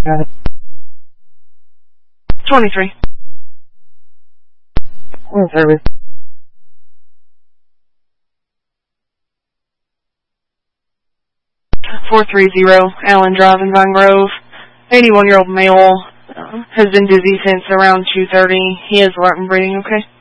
Got it. 23. On service. 430 Allen Drive in Vine Grove. 81-year-old male has been dizzy since around 2:30. He is light and breathing okay.